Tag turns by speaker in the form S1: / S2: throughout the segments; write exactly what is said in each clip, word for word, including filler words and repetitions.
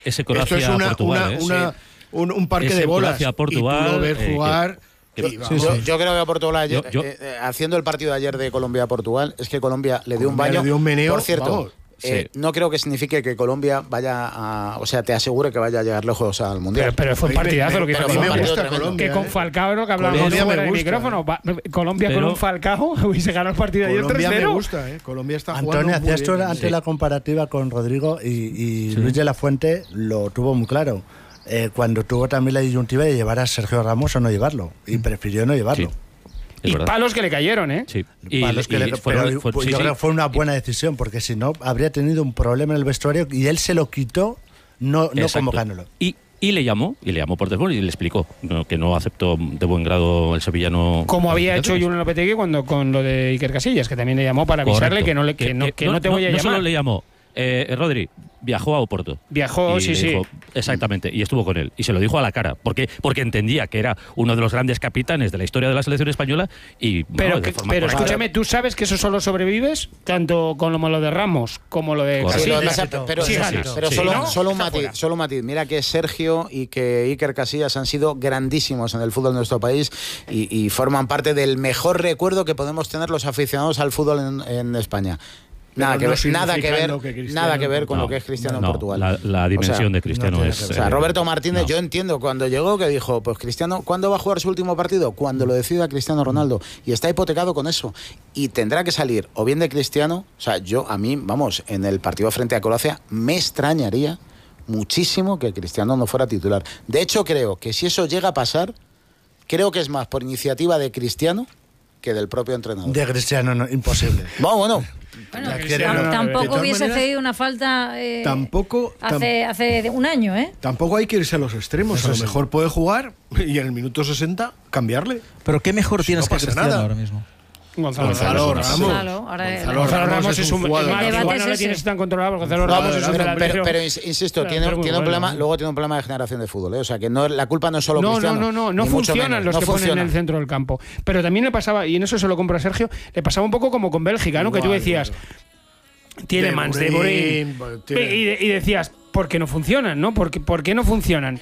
S1: ese Croacia-Portugal.
S2: Esto es una, una,
S1: ¿eh?
S2: un, un parque
S1: ese
S2: de bolas.
S1: Portugal,
S2: y tú lo ves
S1: eh,
S2: jugar...
S1: Que, que,
S3: sí, sí. Yo, yo creo que Portugal ayer,
S1: yo, yo,
S3: eh, eh, haciendo el partido de ayer de Colombia-Portugal, es que Colombia le dio un baño.
S2: Le dio un meneo,
S3: por cierto,
S2: vamos.
S3: Eh, sí. No creo que signifique que Colombia vaya a, o sea, te asegure que vaya a llegar lejos al Mundial.
S4: Pero, pero fue un partidazo lo que hizo Colombia.
S2: Me gusta Colombia,
S4: que con Falcao, ¿no? Que hablábamos fuera del micrófono. Eh. Colombia pero, con un Falcao y se ganó el partido ayer tres cero.
S2: Colombia me gusta, ¿eh? Colombia está
S5: Antonio,
S2: jugando
S5: hacía esto
S2: bien,
S5: ante
S2: sí.
S5: la comparativa con Rodrigo y, y sí. Luis de la Fuente lo tuvo muy claro. Eh, cuando tuvo también la disyuntiva de llevar a Sergio Ramos o no llevarlo. Y prefirió no llevarlo.
S4: Sí. Y verdad. Palos que le cayeron, ¿eh?
S1: Sí.
S5: Y, palos que y, le, fueron, pero, fue, sí, yo sí. creo que fue una buena decisión, porque si no, habría tenido un problema en el vestuario y él se lo quitó, no, no convocándolo.
S1: Y, y le llamó, y le llamó por teléfono y le explicó no, que no aceptó de buen grado el sevillano.
S4: Como había hecho Julen Lopetegui cuando con lo de Iker Casillas, que también le llamó para avisarle que no, le, que, no, que no, no te voy a
S1: no,
S4: llamar.
S1: No solo le llamó. Eh, Rodri viajó a Oporto.
S4: Viajó,
S1: y
S4: sí, sí.
S1: Dijo, exactamente, y estuvo con él. Y se lo dijo a la cara, porque, porque entendía que era uno de los grandes capitanes de la historia de la selección española. Y,
S4: pero
S1: no,
S4: que, pero escúchame, ¿tú sabes que eso solo sobrevives? Tanto con lo de Ramos como lo de Casillas.
S3: Sí, pero sí, sí, pero sí, solo, ¿no? solo, un matiz, solo un matiz. Mira que Sergio y que Iker Casillas han sido grandísimos en el fútbol de nuestro país y, y forman parte del mejor recuerdo que podemos tener los aficionados al fútbol en, en España. Nada que, no ver, nada que ver, que nada que ver con
S1: no,
S3: lo que es Cristiano
S1: no,
S3: en Portugal.
S1: La, la dimensión o sea, de Cristiano
S3: no
S1: es.
S3: O sea, Roberto Martínez,
S1: no.
S3: yo entiendo cuando llegó que dijo, pues Cristiano, ¿cuándo va a jugar su último partido? Cuando lo decida Cristiano Ronaldo. Y está hipotecado con eso. Y tendrá que salir o bien de Cristiano, o sea, yo a mí, vamos, en el partido frente a Croacia, me extrañaría muchísimo que Cristiano no fuera titular. De hecho, creo que si eso llega a pasar, creo que es más por iniciativa de Cristiano que del propio entrenador.
S5: De Cristiano, no, imposible.
S3: No, bueno.
S6: Bueno, no, tampoco hubiese maneras, cedido una falta eh,
S2: tampoco,
S6: hace,
S2: tam
S6: hace un año, ¿eh?
S2: Tampoco hay que irse a los extremos. Eso a lo sí. mejor puede jugar y en el minuto sesenta cambiarle.
S7: Pero ¿qué mejor
S2: si
S7: tienes
S2: no
S7: que Cristiano
S2: nada.
S7: ahora mismo?
S4: Gonzalo,
S2: Gonzalo
S4: Ramos.
S2: Ramos.
S6: Gonzalo, ahora
S2: Gonzalo
S4: Ramos,
S2: Ramos,
S4: Ramos es un jugador. Igual no le tienes tan controlado porque Gonzalo Ramos es un
S3: pero,
S4: delantero.
S3: Pero, pero insisto,
S4: pero,
S3: tiene,
S4: pero
S3: tiene un
S4: bueno,
S3: problema,
S4: ¿no?
S3: luego tiene un problema de generación de fútbol, ¿eh? O sea, que no, la culpa no es solo
S4: no,
S3: Cristiano.
S4: No, no, no, no funcionan los
S3: no
S4: que
S3: funciona.
S4: ponen en el centro del campo. Pero también le pasaba, y en eso se lo compro a Sergio, le pasaba un poco como con Bélgica, ¿no?
S2: Igual,
S4: que tú decías,
S2: claro.
S4: tiene Mans, De Bruyne, y, y decías, ¿por qué no funcionan, no? ¿Por qué, por qué no funcionan?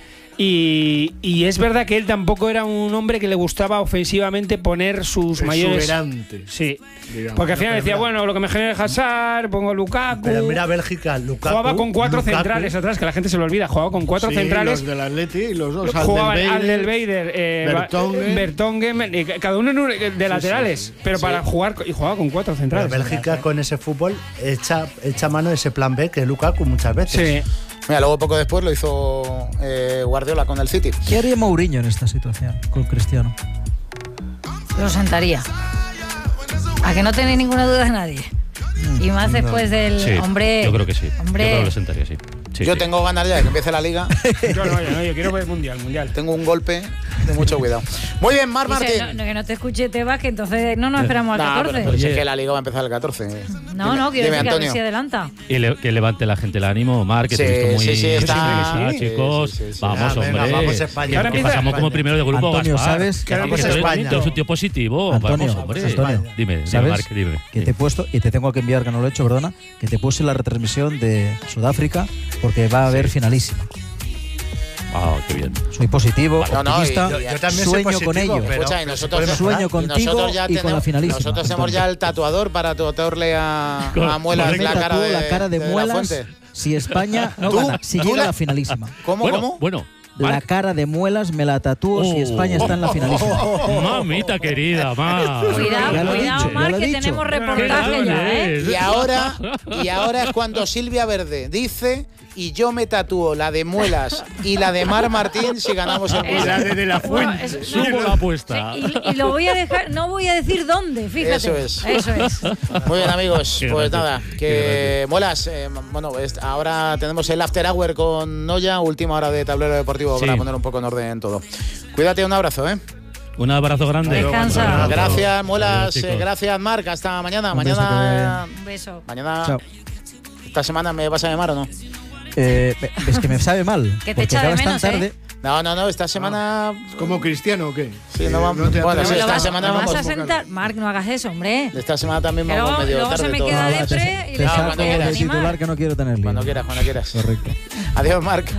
S4: Y, y es verdad que él tampoco era un hombre que le gustaba ofensivamente poner sus mayores.
S2: Exuberante.
S4: Sí. Digamos, porque al final decía, mira, bueno, lo que me genera Hazard, pongo Lukaku.
S5: Pero mira Bélgica, Lukaku.
S4: Jugaba con cuatro
S5: Lukaku.
S4: centrales atrás, que la gente se lo olvida. Jugaba con cuatro
S2: sí,
S4: centrales.
S2: Los del Atleti y los dos.
S4: Jugaban Alderweireld, eh,
S2: Vertonghen,
S4: Vertonghen, eh, cada uno de sí, laterales. Sí, sí. Pero sí. para jugar, y jugaba con cuatro centrales.
S5: Pero Bélgica con ese fútbol echa, echa mano de ese plan B que es Lukaku muchas veces.
S4: Sí.
S3: Mira, luego poco después lo hizo eh, Guardiola con el City.
S7: ¿Qué haría Mourinho en esta situación con Cristiano?
S6: Lo sentaría. A que no tiene ninguna duda de nadie. Mm, y más después del
S1: sí,
S6: hombre.
S1: Yo creo que sí.
S6: Hombre,
S1: yo creo que lo sentaría, sí. Sí,
S3: yo
S1: sí.
S3: tengo ganas ya de que empiece la liga.
S4: Yo no, yo no, yo quiero ver mundial, mundial.
S3: Tengo un golpe de mucho cuidado. Muy bien, Mar Martín.
S6: No, no, que no te escuche Tebas, que entonces no nos esperamos al
S3: nah,
S6: catorce.
S3: Pero, pero es que la liga va a empezar el catorce.
S6: No,
S3: dime,
S6: no, quiero
S3: dime,
S6: decir que a ver
S3: Antonio.
S6: si adelanta.
S1: Y le, que levante la gente el ánimo, Mar, que
S3: sí,
S1: te he visto muy...
S3: Sí, sí, está.
S1: Sí, sí, chicos, sí, sí, sí. Vamos,
S5: ah, venga,
S1: hombre.
S5: Vamos a España.
S1: Que,
S5: Ahora
S1: que pasamos como primero de grupo.
S7: Antonio,
S1: Gaspar.
S7: ¿sabes?
S5: Que vamos a España.
S1: Tú eres un tío positivo.
S7: Antonio,
S1: vamos, hombre.
S7: Antonio,
S1: dime, dime,
S7: ¿sabes?
S1: Marc, dime.
S7: Que te he puesto, y te tengo que enviar, que no lo he hecho, perdona, que te puse la retransmisión de Sudáfrica, porque va a haber sí. finalísima.
S1: Ah, qué bien.
S7: Soy positivo,
S3: no, no,
S7: optimista,
S3: y, y,
S5: yo también
S7: sueño
S5: positivo,
S7: con ello.
S5: Pero,
S3: Escucha, y nosotros,
S7: sueño
S3: y
S7: contigo
S3: nosotros ya
S7: y
S3: tenemos,
S7: con la finalísima.
S3: Nosotros tenemos ya el tatuador para tatuarle a, a Muelas
S7: me
S3: la cara de,
S7: la cara de,
S3: de
S7: Muelas
S3: la Fuente.
S7: si España no
S3: ¿Tú?
S7: gana, si
S3: ¿Tú
S7: llega
S3: la...
S7: a la finalísima.
S3: ¿Cómo,
S1: bueno,
S3: cómo?
S1: Bueno.
S7: La
S1: Marc.
S7: cara de Muelas me la tatúo
S1: oh.
S7: si España está en la finalísima.
S1: Mamita querida, Mar.
S6: Cuidado,
S7: Ya lo he
S6: cuidado,
S7: dicho,
S6: Mar,
S7: ya lo he
S6: que
S7: dicho.
S6: tenemos reportaje ya, ¿eh?
S3: Y ahora, y ahora es cuando Silvia Verde dice, y yo me tatúo la de Muelas y la de Mar Martín si ganamos el
S4: Y la de, de la Fuente.
S6: Bueno, eso-
S1: Subo la apuesta.
S6: Sí, y, y lo voy a dejar, no voy a decir dónde, fíjate.
S3: Eso es.
S6: Eso es.
S3: Muy bien, amigos.
S1: Qué
S3: Pues
S1: grande,
S3: nada, que Muelas, eh, bueno, es- ahora tenemos el After Hour con Noya, última hora de tablero deportivo
S1: Sí.
S3: para poner un poco en orden todo. Cuídate, un abrazo, ¿eh?
S1: Un abrazo grande.
S6: Descansa.
S3: Gracias, Muelas.
S1: Adiós, chicos.
S3: eh, gracias, Marc. Hasta mañana.
S7: Un
S3: mañana.
S6: Un beso.
S3: Mañana.
S7: Chao.
S3: ¿Esta semana me vas a llamar o no?
S7: Eh, es que me sabe mal.
S6: Que te
S7: porque
S6: echa de
S7: acabas
S6: menos,
S7: tan
S6: ¿eh?
S7: tarde.
S3: No, no, no, esta semana.
S2: ¿Es como Cristiano o qué?
S3: Sí, no vamos.
S2: No te
S3: bueno,
S2: atreves
S3: sí,
S6: ¿Lo
S3: esta
S6: vas,
S3: semana
S6: lo
S3: vamos.
S6: vas a sentar? Marc, no hagas eso, hombre.
S3: Esta semana también
S6: Que
S3: vamos
S6: luego,
S3: medio
S6: luego
S3: tarde.
S6: se me
S3: todo.
S6: queda
S7: Te,
S6: depre y
S7: te
S6: le
S3: saco
S7: saco
S3: cuando
S7: de
S3: quieras.
S7: titular que no quiero tener lío.
S3: Cuando quieras, cuando quieras.
S7: Correcto.
S3: Adiós, Marc.